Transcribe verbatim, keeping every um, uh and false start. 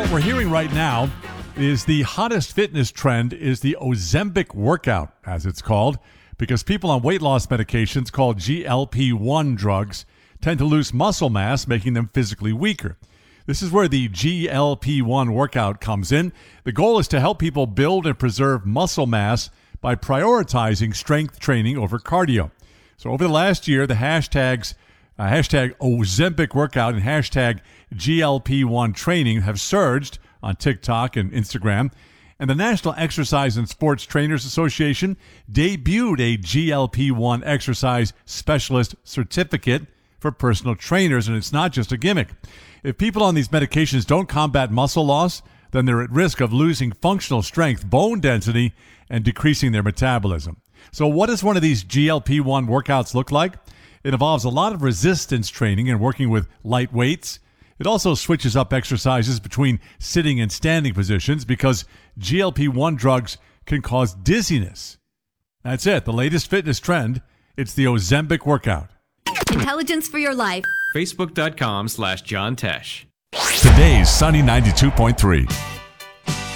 what we're hearing right now is the hottest fitness trend is the Ozempic workout, as it's called, because people on weight loss medications called G L P one drugs tend to lose muscle mass, making them physically weaker. This is where the G L P one workout comes in. The goal is to help people build and preserve muscle mass by prioritizing strength training over cardio. So over the last year, the hashtags uh, hashtag Ozempic workout and hashtag G L P one training have surged on TikTok and Instagram. And the National Exercise and Sports Trainers Association debuted a G L P one exercise specialist certificate for personal trainers, and it's not just a gimmick. If people on these medications don't combat muscle loss, then they're at risk of losing functional strength, bone density, and decreasing their metabolism. So what does one of these G L P one workouts look like? It involves a lot of resistance training and working with light weights. It also switches up exercises between sitting and standing positions because G L P one drugs can cause dizziness. That's it, the latest fitness trend. It's the Ozempic workout. Intelligence for your life. Facebook.com slash John Tesh. Today's Sunny ninety-two point three.